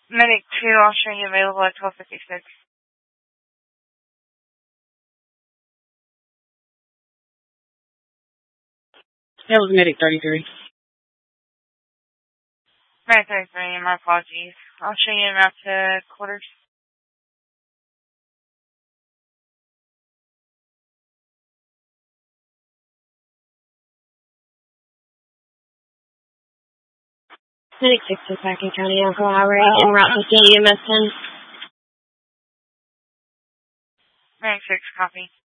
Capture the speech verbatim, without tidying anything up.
Medic two, I'll show you available at twelve fifty-six. That was Medic thirty-three. Medic thirty-three, my apologies. I'll show you out to quarters. Medic six is back in County Uncle Highway en route to E M S ten. Medic six, copy.